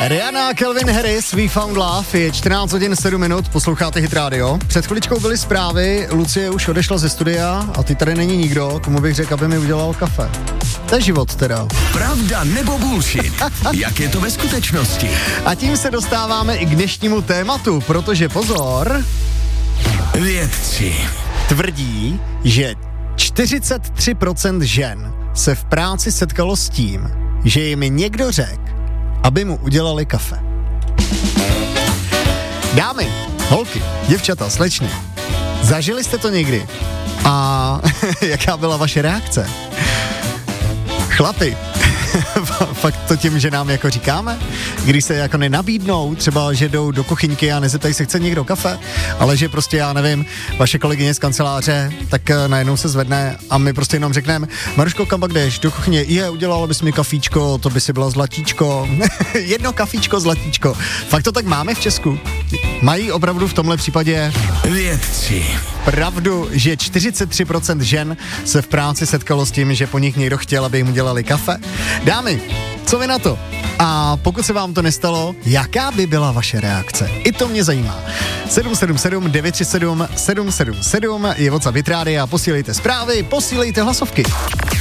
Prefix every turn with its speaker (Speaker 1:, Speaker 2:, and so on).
Speaker 1: Rihanna, Calvin Harris, We Found Love, je 14 hodin 7 minut, posloucháte Hit Radio. Před chviličkou byly zprávy, Lucie už odešla ze studia a ty tady není nikdo, komu bych řekl, aby mi udělal kafe. To je život teda.
Speaker 2: Pravda nebo bullshit? Jak je to ve skutečnosti?
Speaker 1: A tím se dostáváme i k dnešnímu tématu, protože pozor,
Speaker 2: vědci
Speaker 1: tvrdí, že 43% žen se v práci setkalo s tím, že jim někdo řekl, aby mu udělali kafe. Dámy, holky, děvčata, slečny, zažili jste to někdy? A jaká byla vaše reakce? Chlapi, fakt to těm ženám jako říkáme, když se jako nenabídnou, třeba že jdou do kuchyňky a nezeptají se, chce někdo kafe, ale že prostě, já nevím, vaše kolegyně z kanceláře, tak najednou se zvedne a my prostě jenom řekneme, Maruško, kam pak jdeš? Do kuchyně, udělala bys mi kafíčko, to by si byla zlatíčko, jedno kafíčko, zlatíčko. Fakt to tak máme v Česku? Mají opravdu v tomhle případě
Speaker 2: vědci
Speaker 1: pravdu, že 43% žen se v práci setkalo s tím, že po nich někdo chtěl, aby jim udělali kafe? Dámy, co vy na to? A pokud se vám to nestalo, jaká by byla vaše reakce? I to mě zajímá. 777 937 777 je WhatsApp Hit Rádia, posílejte zprávy, posílejte hlasovky.